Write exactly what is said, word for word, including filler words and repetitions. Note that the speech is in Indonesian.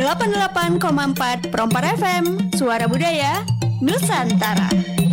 delapan puluh delapan koma empat Prompar F M, Suara Budaya Nusantara.